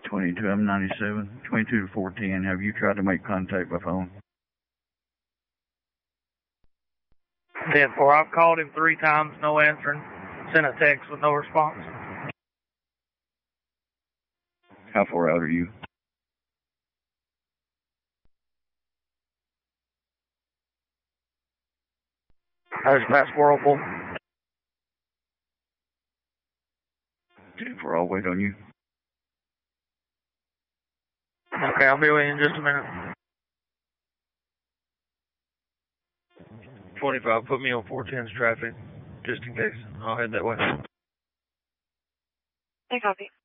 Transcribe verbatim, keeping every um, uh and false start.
twenty-two, I'm ninety-seven, twenty-two to four ten. Have you tried to make contact by phone? ten four, I've called him three times, no answering. Sent a text with no response. How far out are you? I just passed Whirlpool. ten four, I'll wait on you. Okay, I'll be with you in just a minute. twenty-five, put me on four ten's traffic, just in case. I'll head that way. I copy.